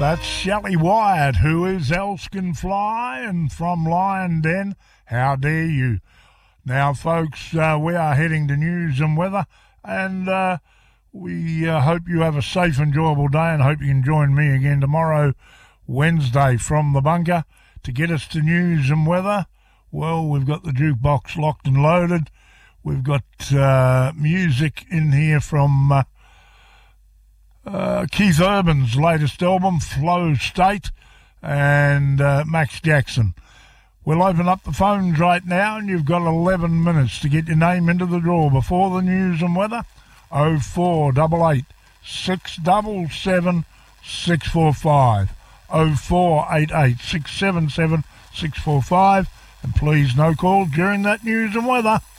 That's Shelley Wyatt, who is Elskin Fly, and from Lion Den, how dare you. Now, folks, we are heading to news and weather, and we hope you have a safe, enjoyable day, and hope you can join me again tomorrow, Wednesday, from the bunker. To get us to news and weather, well, we've got the jukebox locked and loaded. We've got music in here from Keith Urban's latest album, Flow State, and Max Jackson. We'll open up the phones right now, and you've got 11 minutes to get your name into the draw before the news and weather. 0488 677 645. 0488 677 645. And please, no call during that news and weather.